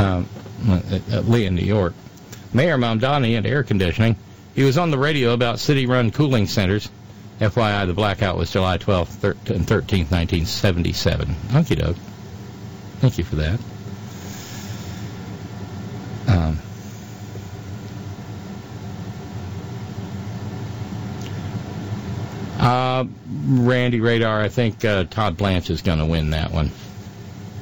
Lee in New York. Mayor Mamdani and air conditioning. He was on the radio about city-run cooling centers. FYI, the blackout was July 12th and 13th, 1977. Okie doke. Thank you for that. Randy Radar, I think Todd Blanche is going to win that one.